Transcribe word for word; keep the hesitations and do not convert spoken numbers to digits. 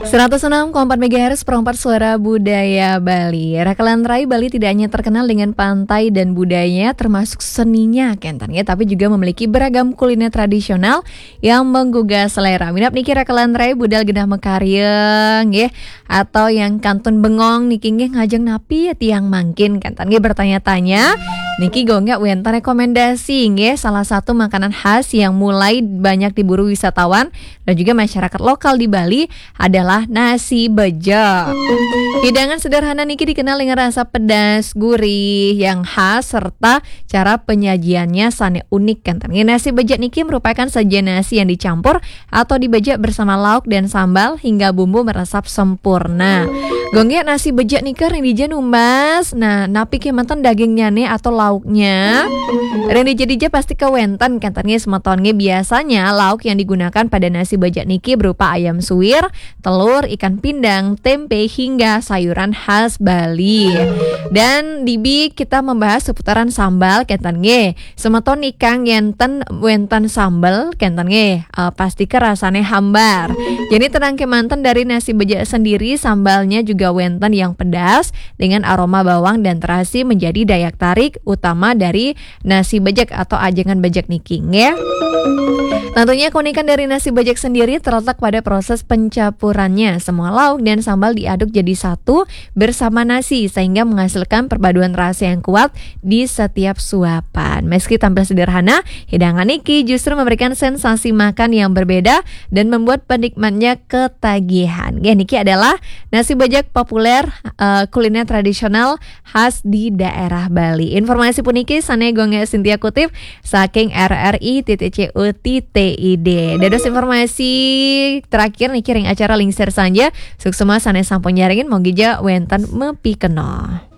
seratus enam koma empat megahertz perempat suara budaya Bali. Rakelan Bali tidak hanya terkenal dengan pantai dan budayanya termasuk seninya Kentan ya, tapi juga memiliki beragam kuliner tradisional yang menggugah selera. Minap niki Rakelan budal genah mekaryeng ya, atau yang kantun bengong niki nggih ngajeng napi ya tiang mangkin Kentan nggih bertanya-tanya. Niki gonggak wenten rekomendasi nggih salah satu makanan khas yang mulai banyak diburu wisatawan dan juga masyarakat lokal di Bali adalah nasi bejek. Hidangan sederhana niki dikenal dengan rasa pedas, gurih yang khas serta cara penyajiannya sane unik kan. Nasi bejek niki merupakan sajian nasi yang dicampur atau dibejek bersama lauk dan sambal hingga bumbu meresap sempurna. Gonggak nasi bejek niki yang dijen umbas. Nah, napi kemantan dagingnya nih atau lauknya. Yang dijadi pasti kewenten kan. Semetonnya biasanya lauk yang digunakan pada nasi bejek niki berupa ayam suwir, telur, ikan pindang, tempe hingga sayuran khas Bali. Dan dibi kita membahas seputaran sambal kenten nge. Semeton ikang yenten wenten sambal kenten nge. Uh, pasti rasanya hambar. Jadi tenang kemanten dari nasi bejek sendiri, sambalnya juga wenten yang pedas dengan aroma bawang dan terasi menjadi daya tarik utama dari nasi bejek atau ajengan bejek niki nge. Tentunya keunikan dari nasi bejek sendiri terletak pada proses pencampurannya. Semua lauk dan sambal diaduk jadi satu bersama nasi sehingga menghasilkan perpaduan rasa yang kuat di setiap suapan. Meski tampil sederhana, hidangan niki justru memberikan sensasi makan yang berbeda dan membuat penikmatnya ketagihan. Ya, niki adalah nasi bejek populer uh, kuliner tradisional khas di daerah Bali. Informasi puniki sane gonge Cynthia kutip saking R R I titik C U T T I D. Dados informasi terakhir nih kiring acara lingser saja. Suksema sane sampun nyaringin mau gija wenten mepi keno.